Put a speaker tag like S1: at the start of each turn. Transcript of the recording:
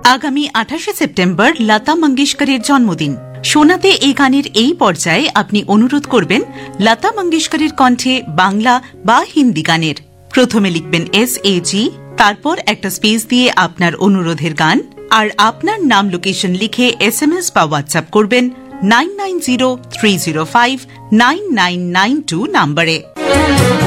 S1: আগামী 28 সেপ্টেম্বর লতা মঙ্গেশকরের জন্মদিন। শোনাতে এই গানের এই পর্যায়ে আপনি অনুরোধ করবেন লতা মঙ্গেশকরের কণ্ঠে বাংলা বা হিন্দি গানের। প্রথমে লিখবেন SAG, তারপর একটা স্পেস দিয়ে আপনার অনুরোধের গান আর আপনার নাম লোকেশন লিখে SMS বা হোয়াটসঅ্যাপ করবেন 9903059992 নম্বরে।